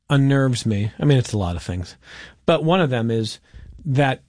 unnerves me, I mean, it's a lot of things, but one of them is that,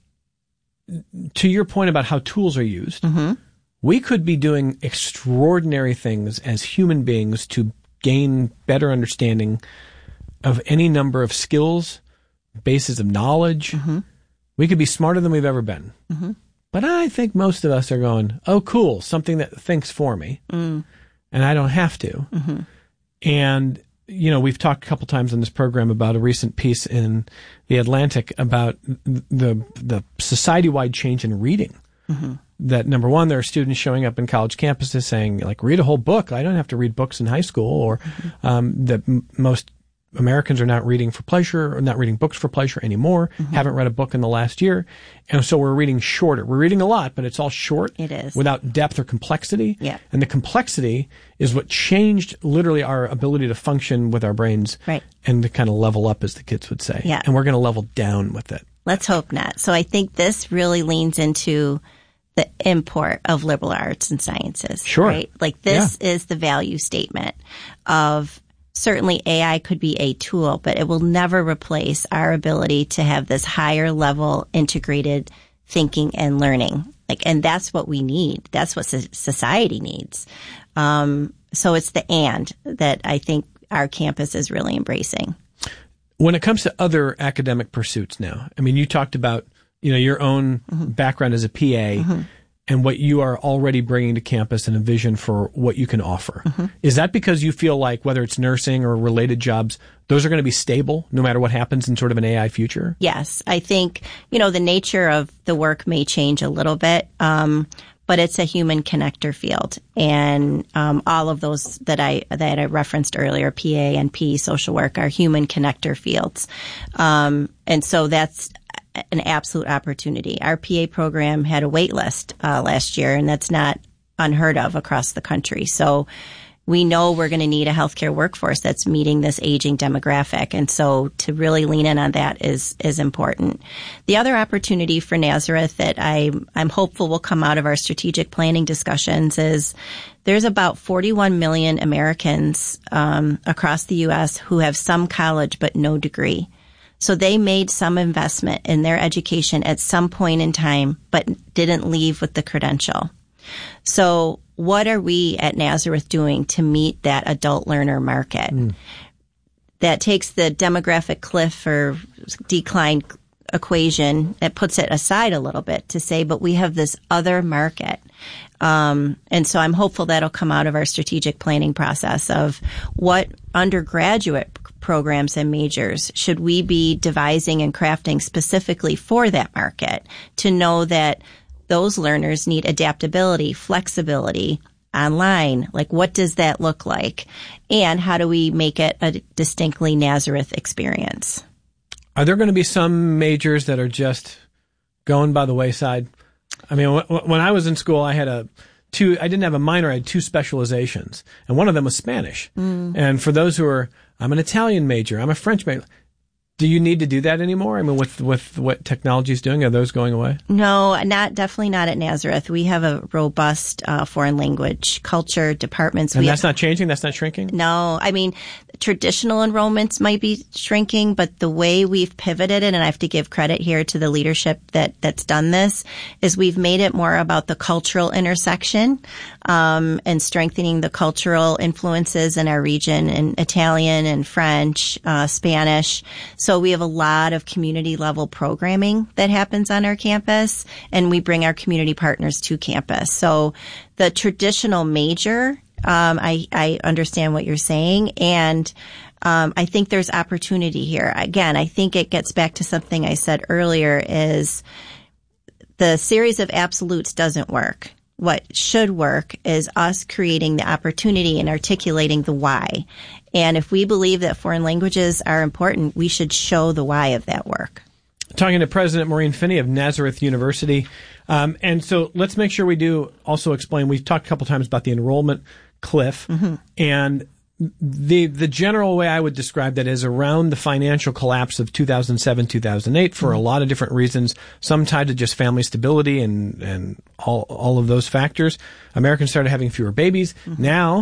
to your point about how tools are used, we could be doing extraordinary things as human beings to gain better understanding of any number of skills, bases of knowledge. We could be smarter than we've ever been. But I think most of us are going, oh, cool, something that thinks for me, and I don't have to. And, you know, we've talked a couple times on this program about a recent piece in The Atlantic about the society-wide change in reading. That, number one, there are students showing up in college campuses saying, like, read a whole book. I don't have to read books in high school. Or that most Americans are not reading for pleasure, or not reading books for pleasure anymore, haven't read a book in the last year. And so we're reading shorter. We're reading a lot, but it's all short. It is. Without depth or complexity. Yeah. And the complexity is what changed literally our ability to function with our brains. Right. And to kind of level up, as the kids would say. Yeah. And we're going to level down with it. Let's hope not. So I think this really leans into the import of liberal arts and sciences. Sure. Right? Like, this is the value statement of, certainly AI could be a tool, but it will never replace our ability to have this higher level integrated thinking and learning. Like, and that's what we need. That's what society needs. So it's the and that I think our campus is really embracing. When it comes to other academic pursuits now, I mean, you talked about, you know, your own background as a PA and what you are already bringing to campus and a vision for what you can offer. Is that because you feel like, whether it's nursing or related jobs, those are going to be stable no matter what happens in sort of an AI future? Yes. I think, you know, the nature of the work may change a little bit, but it's a human connector field. And all of those that I referenced earlier, PA and P, social work, are human connector fields. And so that's an absolute opportunity. Our PA program had a wait list last year, and that's not unheard of across the country. So we know we're going to need a healthcare workforce that's meeting this aging demographic. And so to really lean in on that is important. The other opportunity for Nazareth that I'm hopeful will come out of our strategic planning discussions is there's about 41 million Americans across the U.S. who have some college but no degree. So they made some investment in their education at some point in time, but didn't leave with the credential. So what are we at Nazareth doing to meet that adult learner market? That takes the demographic cliff or decline equation, it puts it aside a little bit to say, but we have this other market. And so I'm hopeful that'll come out of our strategic planning process of what undergraduate programs and majors should we be devising and crafting specifically for that market, to know that those learners need adaptability, flexibility online. Like, what does that look like? And how do we make it a distinctly Nazareth experience? Are there going to be some majors that are just going by the wayside? I mean, when I was in school, I didn't have a minor, I had two specializations, and one of them was Spanish. And for those who are, I'm an Italian major, I'm a French major. Do you need to do that anymore? I mean, with what technology is doing, are those going away? No, definitely not at Nazareth. We have a robust foreign language culture departments. And that's not changing? That's not shrinking? No. I mean, traditional enrollments might be shrinking, but the way we've pivoted it, and I have to give credit here to the leadership that's done this, is we've made it more about the cultural intersection and strengthening the cultural influences in our region in Italian and French, Spanish. So we have a lot of community level programming that happens on our campus, and we bring our community partners to campus. So the traditional major, I understand what you're saying, and I think there's opportunity here. Again, I think it gets back to something I said earlier, is the series of absolutes doesn't work. What should work is us creating the opportunity and articulating the why. And if we believe that foreign languages are important, we should show the why of that work. Talking to President Maureen Finney of Nazareth University. And so let's make sure we do also explain, we've talked a couple times about the enrollment cliff. And the general way I would describe that is around the financial collapse of 2007, 2008 for a lot of different reasons, some tied to just family stability and all of those factors. Americans started having fewer babies. Now,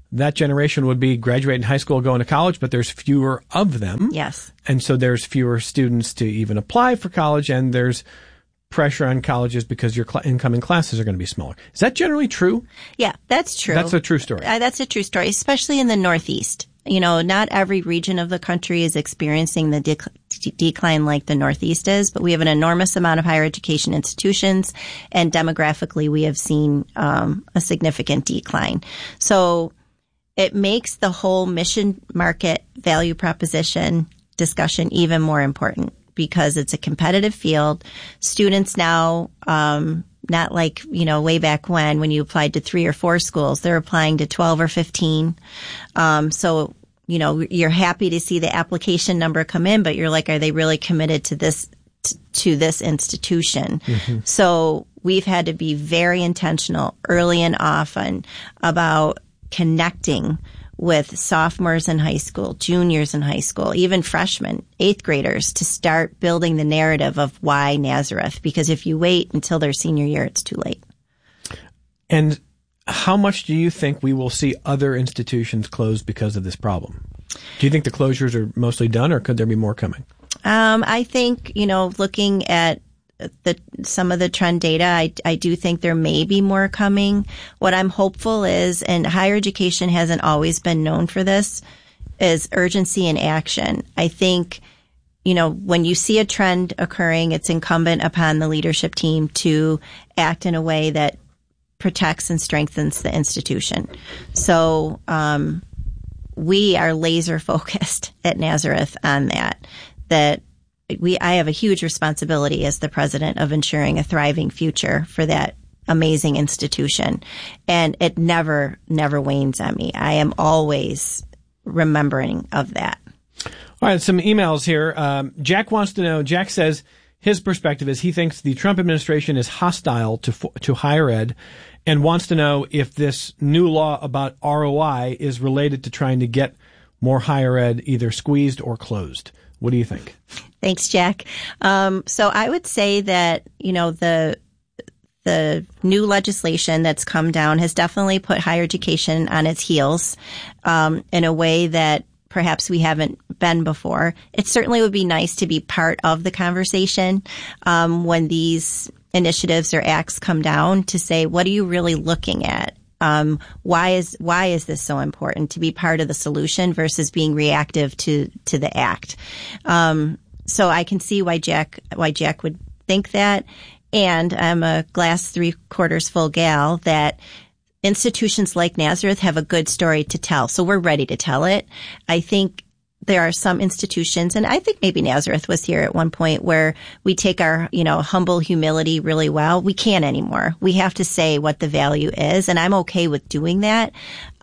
that generation would be graduating high school, going to college, but there's fewer of them. Yes. And so there's fewer students to even apply for college, and there's pressure on colleges because your incoming classes are going to be smaller. Is that generally true? Yeah, that's true. That's a true story. That's a true story, especially in the Northeast. Not every region of the country is experiencing the decline like the Northeast is, but we have an enormous amount of higher education institutions, and demographically we have seen a significant decline. So it makes the whole mission market value proposition discussion even more important because it's a competitive field. Students now, not like, way back when you applied to 3 or 4 schools, they're applying to 12 or 15. So, you're happy to see the application number come in, but you're like, are they really committed to this institution? Mm-hmm. So we've had to be very intentional early and often about connecting with sophomores in high school, juniors in high school, even freshmen, 8th graders to start building the narrative of why Nazareth. Because if you wait until their senior year, it's too late. And how much do you think we will see other institutions closed because of this problem? Do you think the closures are mostly done, or could there be more coming? I think, looking at some of the trend data, I do think there may be more coming. What I'm hopeful is, and higher education hasn't always been known for this, is urgency and action. I think, when you see a trend occurring, it's incumbent upon the leadership team to act in a way that protects and strengthens the institution. So, we are laser focused at Nazareth on that I have a huge responsibility as the president of ensuring a thriving future for that amazing institution. And it never wanes on me. I am always remembering of that. All right, some emails here. Jack wants to know, Jack says his perspective is he thinks the Trump administration is hostile to higher ed and wants to know if this new law about ROI is related to trying to get more higher ed either squeezed or closed. What do you think? Thanks, Jack. So I would say that, the new legislation that's come down has definitely put higher education on its heels, in a way that perhaps we haven't been before. It certainly would be nice to be part of the conversation, when these initiatives or acts come down to say, what are you really looking at? Why is this so important to be part of the solution versus being reactive to the act? So I can see why Jack would think that. And I'm a glass 3/4 full gal that institutions like Nazareth have a good story to tell. So we're ready to tell it. I think there are some institutions, and I think maybe Nazareth was here at one point, where we take our, humble humility really well. We can't anymore. We have to say what the value is, and I'm okay with doing that.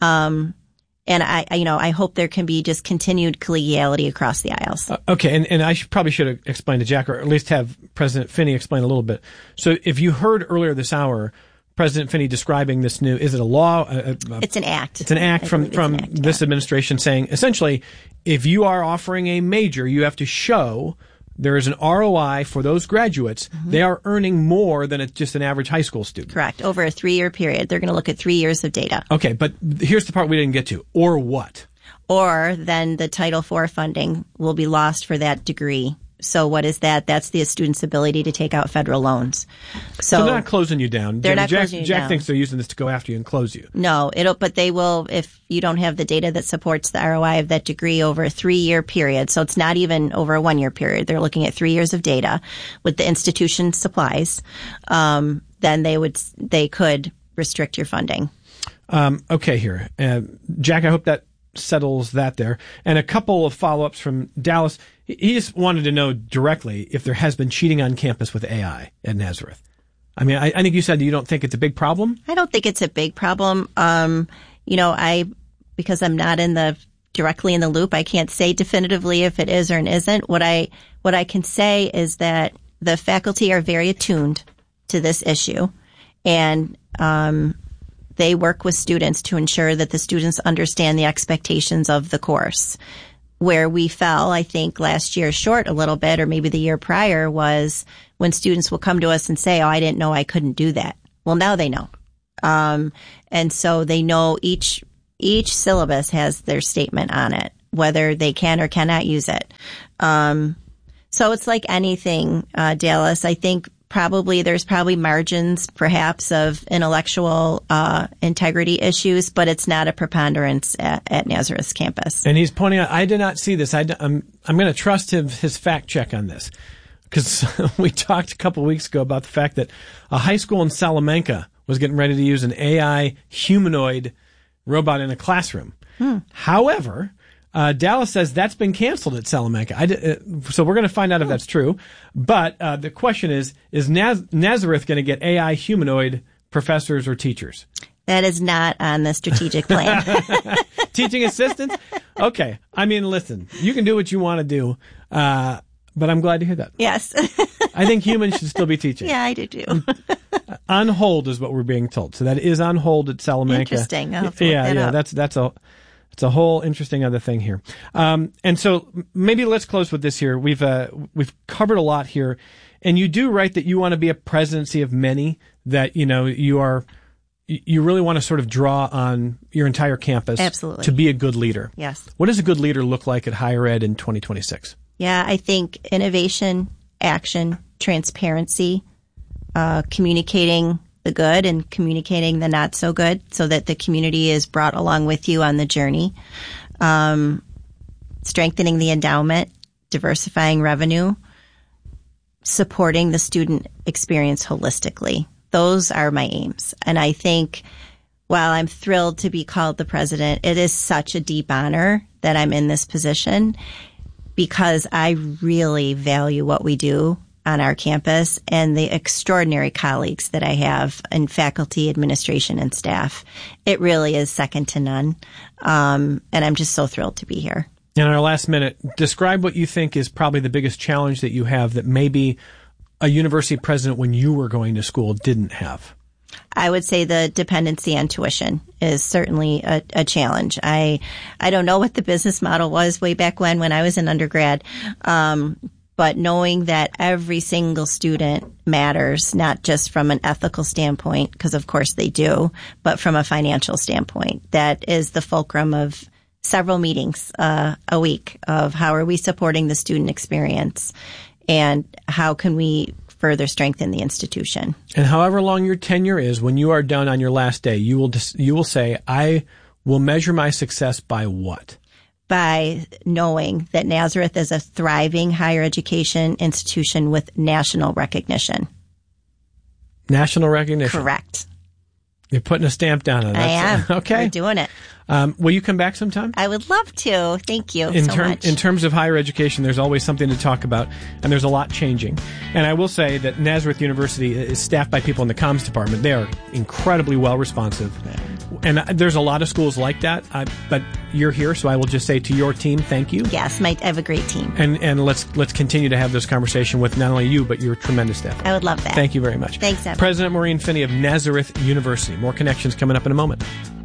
And I hope there can be just continued collegiality across the aisles. Okay. And I probably should have explained to Jack, or at least have President Finney explain a little bit. So if you heard earlier this hour, President Finney describing this new, is it a law? It's an act. It's an act from this administration saying, essentially, if you are offering a major, you have to show there is an ROI for those graduates. Mm-hmm. They are earning more than just an average high school student. Correct. Over a 3-year period. They're going to look at 3 years of data. Okay, but here's the part we didn't get to. Or what? Or then the Title IV funding will be lost for that degree. So what is that? That's the student's ability to take out federal loans. So they're not closing you down. They're not closing you down. Jack thinks they're using this to go after you and close you. No, but they will if you don't have the data that supports the ROI of that degree over a 3-year period. So it's not even over a 1-year period. They're looking at 3 years of data with the institution supplies. Then they could restrict your funding. Okay, here. Jack, I hope that settles that there. And a couple of follow-ups from Dallas. He just wanted to know directly if there has been cheating on campus with AI at Nazareth. I mean, I think you said you don't think it's a big problem. I don't think it's a big problem. Because I'm not directly in the loop, I can't say definitively if it is or it isn't. What I can say is that the faculty are very attuned to this issue, and they work with students to ensure that the students understand the expectations of the course. Where we fell, I think, last year short a little bit, or maybe the year prior, was when students will come to us and say, I didn't know I couldn't do that. Well, now they know. And so they know each Each syllabus has their statement on it, whether they can or cannot use it. So it's like anything, Dallas. I think there's probably margins, perhaps, of intellectual integrity issues, but it's not a preponderance at Nazareth's campus. And he's pointing out, I did not see this. I'm going to trust his fact check on this, because we talked a couple of weeks ago about the fact that a high school in Salamanca was getting ready to use an AI humanoid robot in a classroom. However, Dallas says that's been canceled at Salamanca. So we're going to find out if that's true. But the question is Nazareth going to get AI humanoid professors or teachers? That is not on the strategic plan. Teaching assistants? Okay. I mean, listen, you can do what you want to do, but I'm glad to hear that. Yes. I think humans should still be teaching. Yeah, I do too. On hold is what we're being told. So that is on hold at Salamanca. Interesting. I'll have to look that up. It's a whole interesting other thing here. And so maybe let's close with this here. We've covered a lot here, and you do write that you want to be a presidency of many, that, you really want to sort of draw on your entire campus. Absolutely. To be a good leader. Yes. What does a good leader look like at higher ed in 2026? Yeah, I think innovation, action, transparency, communicating the good and communicating the not so good so that the community is brought along with you on the journey. Strengthening the endowment, diversifying revenue, supporting the student experience holistically. Those are my aims. And I think while I'm thrilled to be called the president, it is such a deep honor that I'm in this position, because I really value what we do on our campus and the extraordinary colleagues that I have in faculty, administration, and staff. It really is second to none. And I'm just so thrilled to be here. In our last minute, describe what you think is probably the biggest challenge that you have that maybe a university president when you were going to school didn't have. I would say the dependency on tuition is certainly a challenge. I don't know what the business model was way back when I was an undergrad. But knowing that every single student matters, not just from an ethical standpoint, because of course they do, but from a financial standpoint, that is the fulcrum of several meetings a week of how are we supporting the student experience and how can we further strengthen the institution. And however long your tenure is, when you are done on your last day, you will say, I will measure my success by what? By knowing that Nazareth is a thriving higher education institution with national recognition. National recognition. Correct. You're putting a stamp down on it. I am. Okay. We're doing it. Will you come back sometime? I would love to. Thank you so much. In terms of higher education, there's always something to talk about, and there's a lot changing. And I will say that Nazareth University is staffed by people in the comms department. They are incredibly well responsive. And there's a lot of schools like that, but you're here, so I will just say to your team, thank you. Yes, I have a great team. And let's continue to have this conversation with not only you, but your tremendous staff. I would love that. Thank you very much. Thanks, Evan. President Maureen Finney of Nazareth University. More connections coming up in a moment.